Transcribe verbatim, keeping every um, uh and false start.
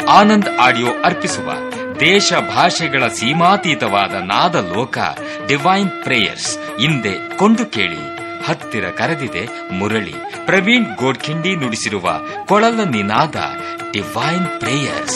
Anand audio ಅರ್ಪಿಸುವ ದೇಶ ಭಾಷೆಗಳ ಸೀಮಾತೀತವಾದ ನಾದ ಲೋಕ ಡಿವೈನ್ ಪ್ರೇಯರ್ಸ್ ಹಿಂದೆ ಕೊಂಡು ಕೇಳಿ. ಹತ್ತಿರ ಕರೆದಿದೆ ಮುರಳಿ. ಪ್ರವೀಣ್ ಗೋಡ್ಖಿಂಡಿ ನುಡಿಸಿರುವ ಕೊಳಲ ನಿನಾದ ಡಿವೈನ್ ಪ್ರೇಯರ್ಸ್.